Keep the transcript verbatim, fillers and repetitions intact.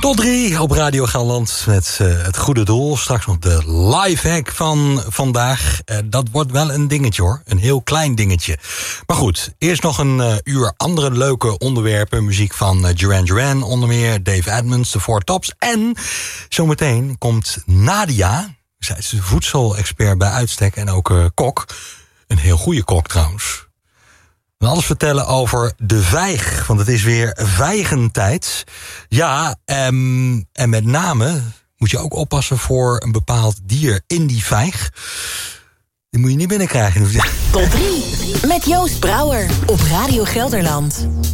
Tot drie op Radio Gelderland met uh, het goede doel. Straks nog de lifehack van vandaag. Uh, dat wordt wel een dingetje hoor. Een heel klein dingetje. Maar goed, eerst nog een uh, uur andere leuke onderwerpen. Muziek van uh, Duran Duran onder meer. Dave Edmunds, de Four Tops. En zometeen komt Nadia. Zij is een voedselexpert bij uitstek en ook uh, kok. Een heel goede kok trouwens. En alles vertellen over de vijg, want het is weer vijgentijd. Ja, um, en met name moet je ook oppassen voor een bepaald dier in die vijg. Die moet je niet binnenkrijgen. Top drie met Joost Brouwer op Radio Gelderland.